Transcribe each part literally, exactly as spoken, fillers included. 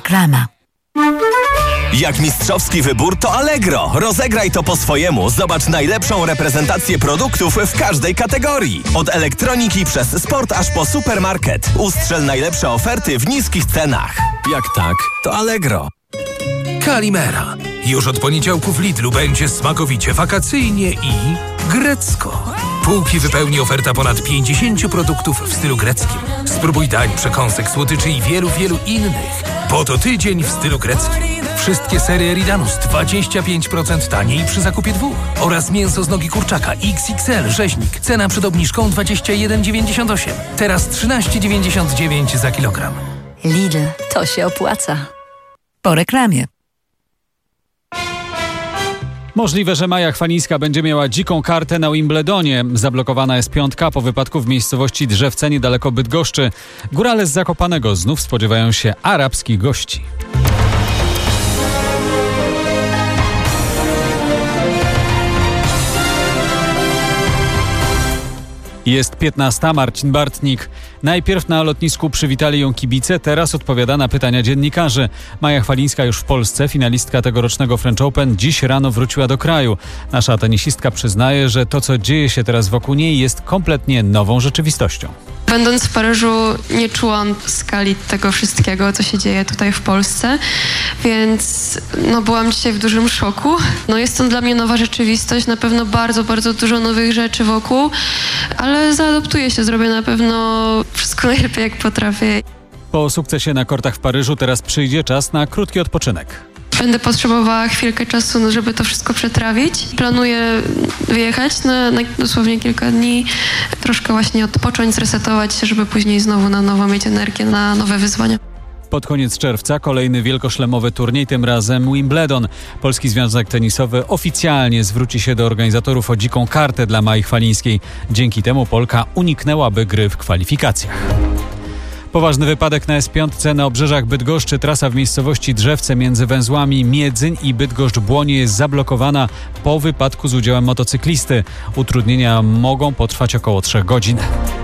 Reklama. Jak mistrzowski wybór, to Allegro. Rozegraj to po swojemu. Zobacz najlepszą reprezentację produktów w każdej kategorii. Od elektroniki przez sport aż po supermarket. Ustrzel najlepsze oferty w niskich cenach. Jak tak, to Allegro. Kalimera. Już od poniedziałku w Lidlu będzie smakowicie wakacyjnie i grecko. Półki wypełni oferta ponad pięćdziesięciu produktów w stylu greckim. Spróbuj dań, przekąsek, słodyczy i wielu, wielu innych. Po to tydzień w stylu greckim. Wszystkie serie Eridanus dwadzieścia pięć procent taniej przy zakupie dwóch. Oraz mięso z nogi kurczaka X X L rzeźnik. Cena przed obniżką dwadzieścia jeden dziewięćdziesiąt osiem. Teraz trzynaście dziewięćdziesiąt dziewięć za kilogram. Lidl, to się opłaca. Po reklamie. Możliwe, że Maja Chwalińska będzie miała dziką kartę na Wimbledonie. Zablokowana jest piątka po wypadku w miejscowości Drzewce niedaleko Bydgoszczy. Górale z Zakopanego znów spodziewają się arabskich gości. Jest piętnasta, Marcin Bartnik. Najpierw na lotnisku przywitali ją kibice, teraz odpowiada na pytania dziennikarzy. Maja Chwalińska już w Polsce, finalistka tegorocznego French Open, dziś rano wróciła do kraju. Nasza tenisistka przyznaje, że to, co dzieje się teraz wokół niej, jest kompletnie nową rzeczywistością. Będąc w Paryżu, nie czułam skali tego wszystkiego, co się dzieje tutaj w Polsce, więc no, byłam dzisiaj w dużym szoku. No, jest to dla mnie nowa rzeczywistość, na pewno bardzo, bardzo dużo nowych rzeczy wokół, ale zaadoptuję się, zrobię na pewno wszystko najlepiej, jak potrafię. Po sukcesie na kortach w Paryżu teraz przyjdzie czas na krótki odpoczynek. Będę potrzebowała chwilkę czasu, no, żeby to wszystko przetrawić. Planuję wyjechać na, na dosłownie kilka dni, troszkę właśnie odpocząć, zresetować się, żeby później znowu na nowo mieć energię na nowe wyzwania. Pod koniec czerwca kolejny wielkoszlemowy turniej, tym razem Wimbledon. Polski Związek Tenisowy oficjalnie zwróci się do organizatorów o dziką kartę dla Mai Chwalińskiej. Dzięki temu Polka uniknęłaby gry w kwalifikacjach. Poważny wypadek na S pięć na obrzeżach Bydgoszczy. Trasa w miejscowości Drzewce między węzłami Miedzyń i Bydgoszcz-Błonie jest zablokowana po wypadku z udziałem motocyklisty. Utrudnienia mogą potrwać około trzech godzin.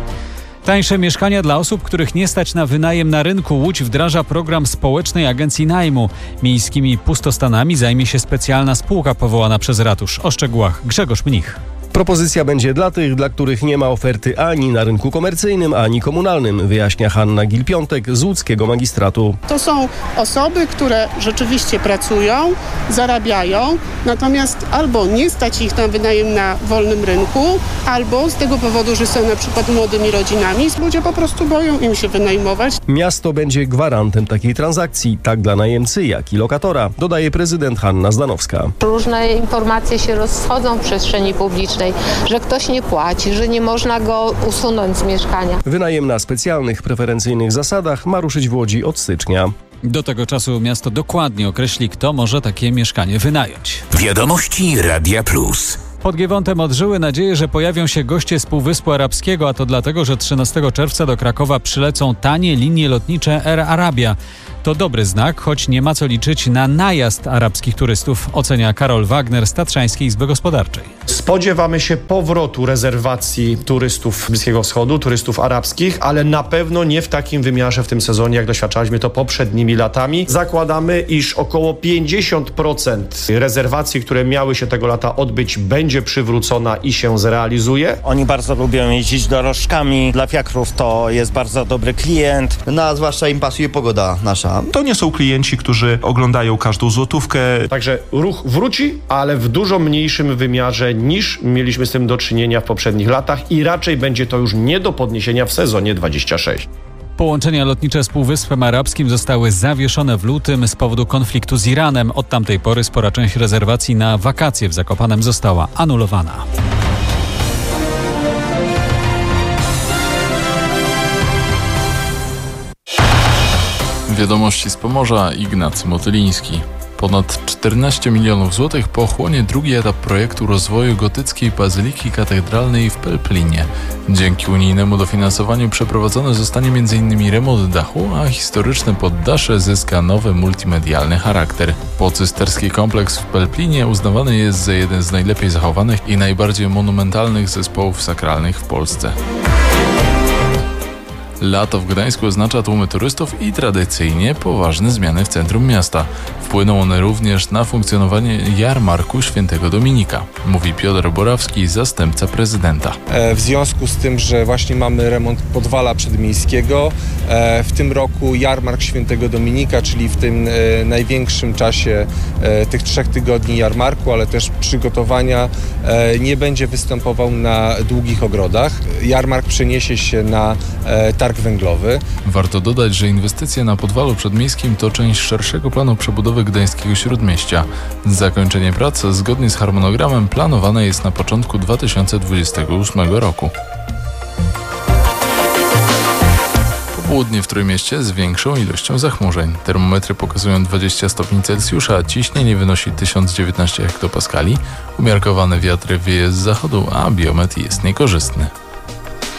Tańsze mieszkania dla osób, których nie stać na wynajem na rynku. Łódź wdraża program Społecznej Agencji Najmu. Miejskimi pustostanami zajmie się specjalna spółka powołana przez ratusz. O szczegółach Grzegorz Mnich. Propozycja będzie dla tych, dla których nie ma oferty ani na rynku komercyjnym, ani komunalnym, wyjaśnia Hanna Gil-Piątek z łódzkiego magistratu. To są osoby, które rzeczywiście pracują, zarabiają, natomiast albo nie stać ich na wynajem na wolnym rynku, albo z tego powodu, że są na przykład młodymi rodzinami, ludzie po prostu boją im się wynajmować. Miasto będzie gwarantem takiej transakcji, tak dla najemcy, jak i lokatora, dodaje prezydent Hanna Zdanowska. Różne informacje się rozchodzą w przestrzeni publicznej, że ktoś nie płaci, że nie można go usunąć z mieszkania. Wynajem na specjalnych, preferencyjnych zasadach ma ruszyć w Łodzi od stycznia. Do tego czasu miasto dokładnie określi, kto może takie mieszkanie wynająć. Wiadomości Radia Plus. Pod Giewontem odżyły nadzieje, że pojawią się goście z Półwyspu Arabskiego, a to dlatego, że trzynastego czerwca do Krakowa przylecą tanie linie lotnicze Air Arabia. To dobry znak, choć nie ma co liczyć na najazd arabskich turystów, ocenia Karol Wagner z Tatrzańskiej Izby Gospodarczej. Spodziewamy się powrotu rezerwacji turystów Bliskiego Wschodu, turystów arabskich, ale na pewno nie w takim wymiarze w tym sezonie, jak doświadczaliśmy to poprzednimi latami. Zakładamy, iż około pięćdziesiąt procent rezerwacji, które miały się tego lata odbyć, będzie przywrócona i się zrealizuje. Oni bardzo lubią jeździć dorożkami. Dla fiakrów to jest bardzo dobry klient. No a zwłaszcza im pasuje pogoda nasza. To nie są klienci, którzy oglądają każdą złotówkę. Także ruch wróci, ale w dużo mniejszym wymiarze niż mieliśmy z tym do czynienia w poprzednich latach i raczej będzie to już nie do podniesienia w sezonie dwudziestym szóstym. Połączenia lotnicze z Półwyspem Arabskim zostały zawieszone w lutym z powodu konfliktu z Iranem. Od tamtej pory spora część rezerwacji na wakacje w Zakopanem została anulowana. Wiadomości z Pomorza, Ignacy Motyliński. Ponad czternaście milionów złotych pochłonie drugi etap projektu rozwoju gotyckiej bazyliki katedralnej w Pelplinie. Dzięki unijnemu dofinansowaniu przeprowadzony zostanie m in remont dachu, a historyczne poddasze zyska nowy multimedialny charakter. Pocysterski kompleks w Pelplinie uznawany jest za jeden z najlepiej zachowanych i najbardziej monumentalnych zespołów sakralnych w Polsce. Lato w Gdańsku oznacza tłumy turystów i tradycyjnie poważne zmiany w centrum miasta. Wpłyną one również na funkcjonowanie jarmarku Świętego Dominika, mówi Piotr Borawski, zastępca prezydenta. W związku z tym, że właśnie mamy remont podwala przedmiejskiego, w tym roku jarmark Świętego Dominika, czyli w tym największym czasie tych trzech tygodni jarmarku, ale też przygotowania, nie będzie występował na długich ogrodach. Jarmark przeniesie się na targ węglowy. Warto dodać, że inwestycje na podwalu przedmiejskim to część szerszego planu przebudowy gdańskiego śródmieścia. Zakończenie prac zgodnie z harmonogramem planowane jest na początku dwa tysiące dwudziestego ósmego roku. Południe w Trójmieście z większą ilością zachmurzeń. Termometry pokazują dwadzieścia stopni Celsjusza, a ciśnienie wynosi tysiąc dziewiętnaście hektopaskali. Umiarkowany wiatr wieje z zachodu, a biometr jest niekorzystny.